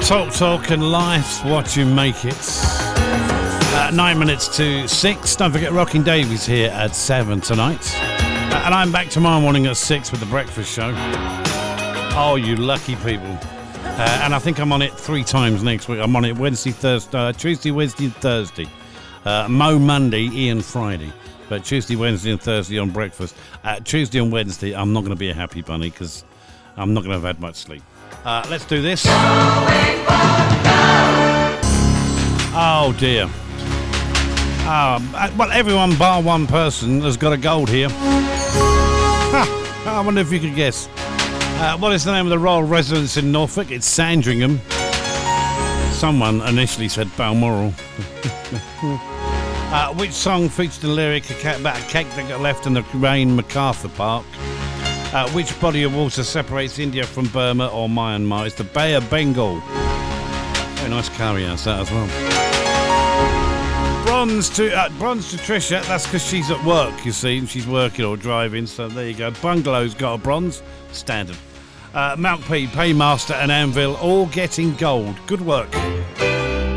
Talk and life's what you make it. 9 minutes to 6. Don't forget Rocking Davies here at 7 tonight. And I'm back tomorrow morning at 6 with the breakfast show. Oh, you lucky people. And I think I'm on it 3 times next week. I'm on it Wednesday, Thursday, Tuesday, Wednesday and Thursday. Mo Monday, Ian Friday. But Tuesday, Wednesday and Thursday on breakfast. Tuesday and Wednesday, I'm not going to be a happy bunny because I'm not going to have had much sleep. Let's do this. Oh dear. Well, everyone bar one person has got a gold here. I wonder if you could guess. What is the name of the royal residence in Norfolk? It's Sandringham. Someone initially said Balmoral. Which song featured the lyric about a cake that got left in the rain, MacArthur Park? Which body of water separates India from Burma or Myanmar? It's the Bay of Bengal. Very nice curry house that as well. Bronze to Trisha. That's because she's at work, you see, and she's working or driving. So there you go. Bungalow's got a bronze. Standard. Malk P, Paymaster and Anvil all getting gold. Good work.